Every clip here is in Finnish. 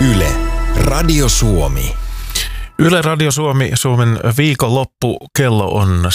Yle, Radio Suomi. Yle Radio Suomi, Suomen viikonloppu, kello on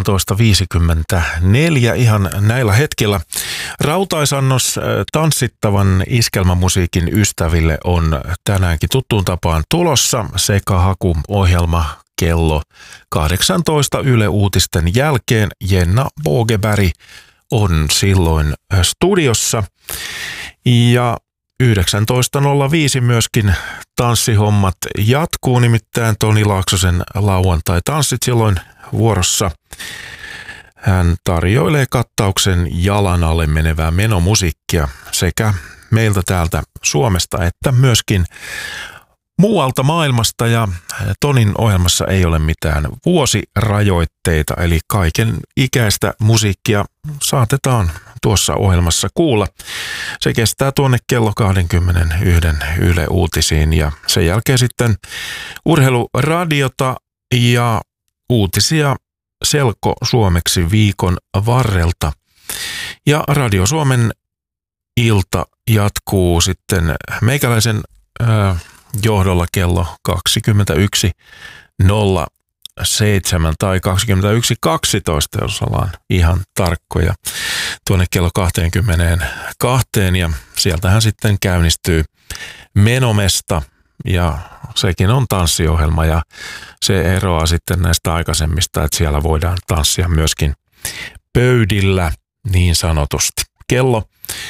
17.54 ihan näillä hetkillä. Rautaisannos tanssittavan iskelmämusiikin ystäville on tänäänkin tuttuun tapaan tulossa Sekahaku-ohjelma kello 18 Yle Uutisten jälkeen. Jenna Bogeberg on silloin studiossa ja 19.05 myöskin tanssihommat jatkuu, nimittäin Toni Laaksosen lauantai-tanssit silloin vuorossa. Hän tarjoilee kattauksen jalan alle menevää menomusiikkia sekä meiltä täältä Suomesta että myöskin muualta maailmasta, ja Tonin ohjelmassa ei ole mitään vuosirajoitteita, eli kaiken ikäistä musiikkia saatetaan tuossa ohjelmassa kuulla. Se kestää tuonne kello 21 Yle Uutisiin ja sen jälkeen sitten urheiluradiota ja uutisia selko suomeksi viikon varrelta. Ja Radio Suomen ilta jatkuu sitten meikäläisen johdolla kello 21.07 tai 21.12, jos ollaan ihan tarkkoja, tuonne kello 22, ja sieltähän sitten käynnistyy Menomesta, ja sekin on tanssiohjelma, ja se eroaa sitten näistä aikaisemmista, että siellä voidaan tanssia myöskin pöydillä niin sanotusti. Kello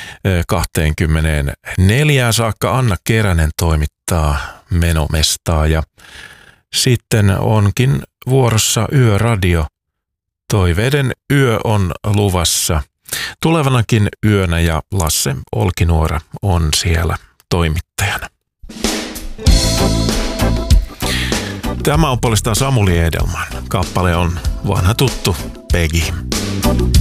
24 saakka Anna Keränen toimittaa Menomestaa, ja sitten onkin vuorossa Yöradio. Toiveiden yö on luvassa tulevanakin yönä, ja Lasse Olkinuora on siellä toimittajana. Tämä on puolestaan Samuli Edelman. Kappale on vanha tuttu Peggy.